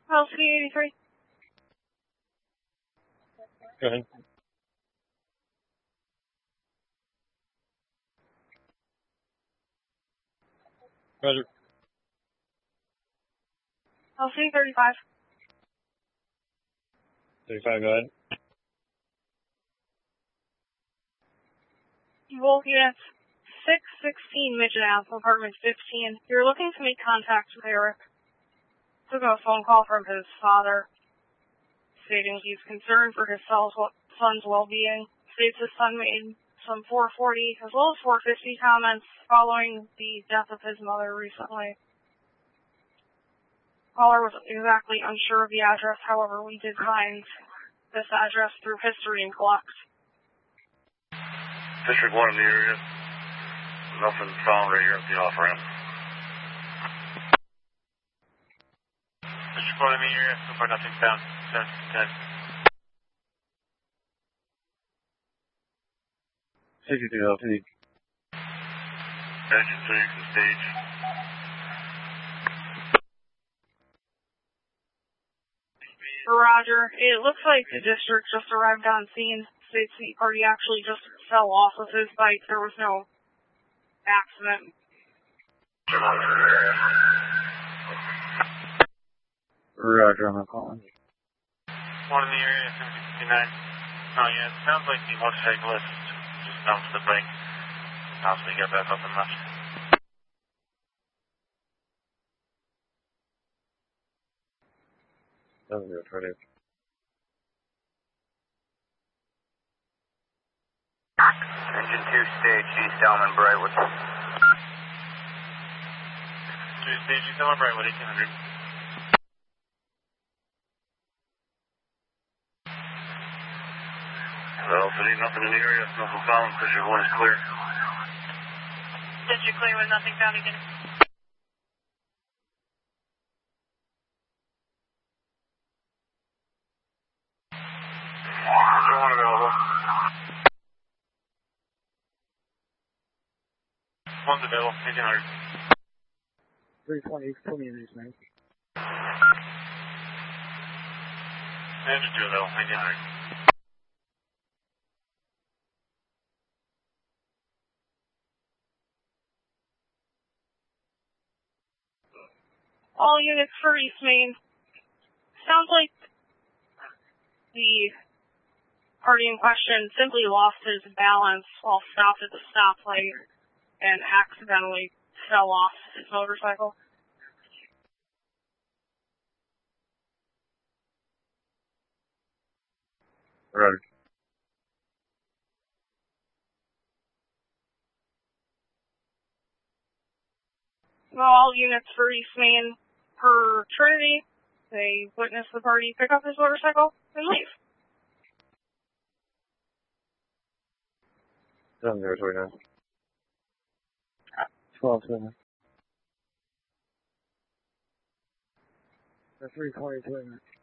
LC-83. Go ahead. Roger. LC-35. 35, go ahead. Wolf Units 616 Midget Ave, apartment 15. You're looking to make contact with Eric. Took a phone call from his father, stating he's concerned for his son's well-being. States his son made some 440 as well as 450 comments following the death of his mother recently. Caller was exactly unsure of the address, however, we did find this address through history and clocks. District 1 in the area. Nothing found right here at the off-ramp. District 1 in the area, so far nothing found. 710. 62 LT. Engine 6 and stage. Roger. It looks like the district just arrived on scene. States the party actually just fell off of his bike. There was no accident. Roger, I'm calling. 1 in the area, 769. Oh yeah, it sounds like the motorcyclist just bounced the bike. Possibly got back up and left. Doesn't do it for it. Engine 2 stage, East Elm and Brightwood. 2 stage, East Elm and Brightwood, 1800. Well, City, nothing in the area, nothing found. District 1 is clear. District clear with nothing found again. District 1 available. 1's available, 1800. 320, put me in these, man. Engine 2 available, 1900. All units for East Main. Sounds like the party in question simply lost his balance while stopped at the stoplight and accidentally fell off his motorcycle. Roger. Well, all units for East Main per Trinity. They witnessed the party pick up his motorcycle and leave. 7029. 12-7. 322.